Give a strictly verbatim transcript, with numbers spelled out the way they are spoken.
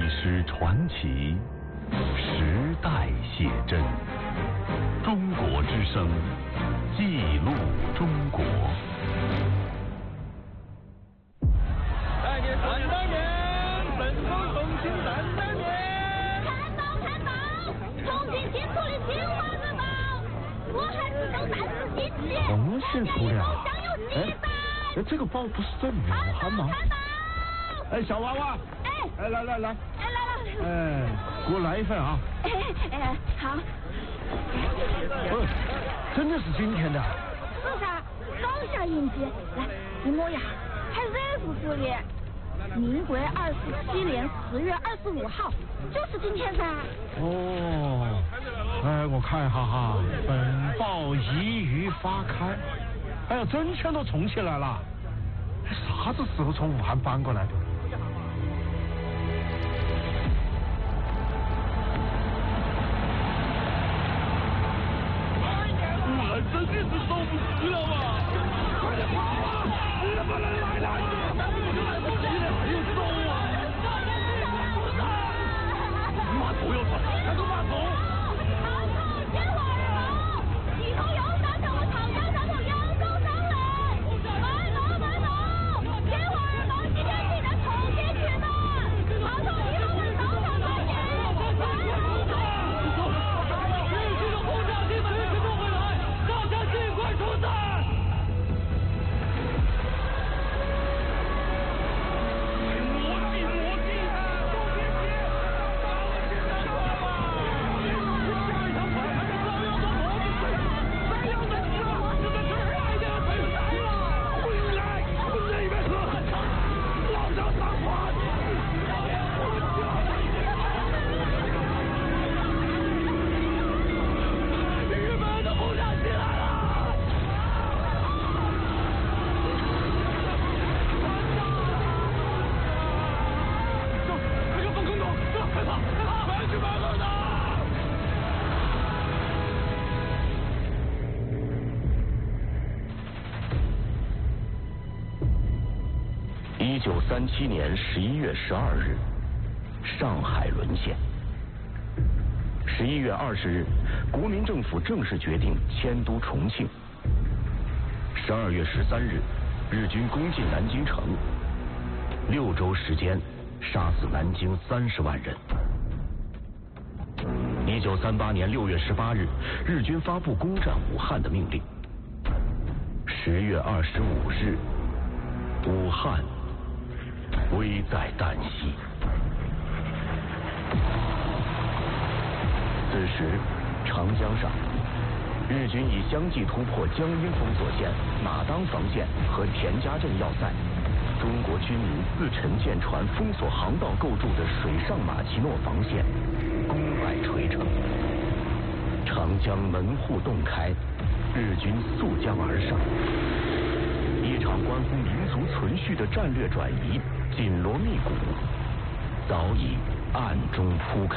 史传奇，时代写真。中国之声，记录中国。 带年三百年，本州重庆三百年。 看宝看宝，重庆新出的新华日报，我还是等三十几期。 重新出的啊？ 哎， 哎，这个宝不是整的很吗？哎，小娃娃， 哎， 哎，来来来， 哎来了， 哎，给我来一份啊！ 哎哎，好。 哦，真的是今天的？ 是噻，刚下印记，来，你摸呀，还热乎乎的。民国二十七年十月二十五号，就是今天噻。 哦，哎，我看一下哈，本报一于发刊，哎呀，整全都冲起来了。啥子时候从武汉搬过来的？ 武汉真的是守不住了嘛！快点跑啊！日本人来了！你还有走啊！码头要传，看到码头。 长城金华日报，一头又上上我长江上头扬州上来，慢走慢走，金华日报今天起在重庆取暖，长城一号门上上半夜， 日军的轰炸机随时不会来，大家尽快出战。 一九三七年十一月十二日，上海沦陷。十一月二十日，国民政府正式决定迁都重庆。十二月十三日，日军攻进南京城，六周时间杀死南京三十万人。一九三八年六月十八日，日军发布攻占武汉的命令。十月二十五日，武汉危在旦夕。此时，长江上，日军已相继突破江阴封锁线、马当防线和田家镇要塞。中国军民自沉舰船封锁航道构筑的水上马奇诺防线功败垂成。长江门户洞开，日军溯江而上。一场关乎民族存续的战略转移紧锣密鼓，早已暗中铺开。